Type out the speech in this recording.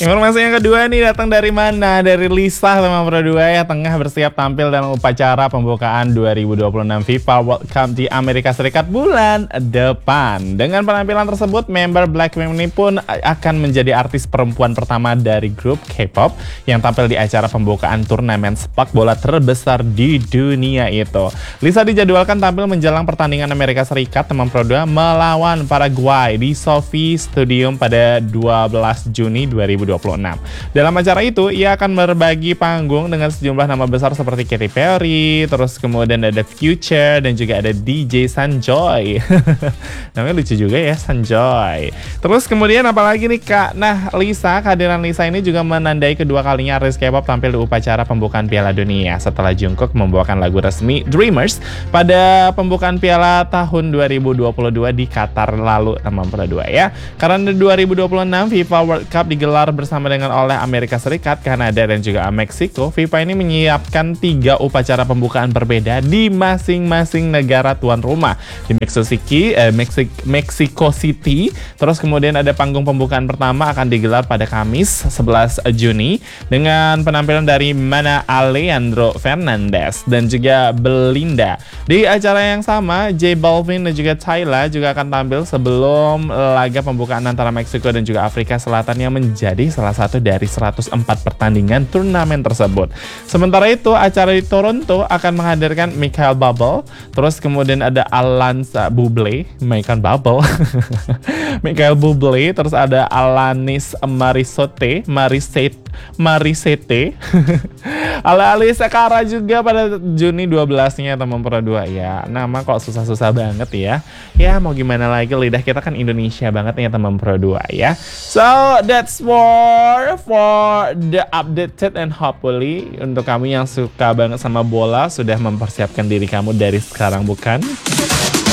Informasi yang kedua nih datang dari mana? Dari Lisa sama Pro 2 ya, tengah bersiap tampil dalam upacara pembukaan 2026 FIFA World Cup di Amerika Serikat bulan depan. Dengan penampilan tersebut, member Blackpink ini pun akan menjadi artis perempuan pertama dari grup K-pop yang tampil di acara pembukaan turnamen sepak bola terbesar di dunia itu. Lisa dijadwalkan tampil menjelang pertandingan Amerika Serikat teman Pro 2 melawan Paraguay di SoFi Stadium pada 12 Juni 2026. Dalam acara itu, ia akan berbagi panggung dengan sejumlah nama besar seperti Katy Perry, terus kemudian ada Future, dan juga ada DJ Sanjoy. Namanya lucu juga ya, Sanjoy. Terus kemudian apalagi nih Kak? Nah, kehadiran Lisa ini juga menandai kedua kalinya artis K-pop tampil di upacara pembukaan Piala Dunia setelah Jungkook membawakan lagu resmi Dreamers pada pembukaan Piala tahun 2022 di Qatar lalu, teman Pro 2 ya. Karena 2026 FIFA World Cup digelar bersama dengan oleh Amerika Serikat, Kanada, dan juga Meksiko. FIFA ini menyiapkan 3 upacara pembukaan berbeda di masing-masing negara tuan rumah. Di Mexico City, terus kemudian ada panggung pembukaan pertama akan digelar pada Kamis 11 Juni dengan penampilan dari Mana Alejandro Fernandez dan juga Belinda. Di acara yang sama, J Balvin dan juga Tyla juga akan tampil sebelum laga pembukaan antara Meksiko dan juga Afrika Selatan yang menjadi salah satu dari 104 pertandingan turnamen tersebut. Sementara itu, acara di Toronto akan menghadirkan Michael Bublé, terus kemudian ada Michael Bublé, terus ada Alanis Marisete, ala Alice Cara juga pada Juni 12-nya teman Pro 2 ya. Nama kok susah-susah banget ya. Ya mau gimana lagi, lidah kita kan Indonesia banget ya teman Pro 2 ya. So that's for the updated, and hopefully untuk kamu yang suka banget sama bola sudah mempersiapkan diri kamu dari sekarang, bukan?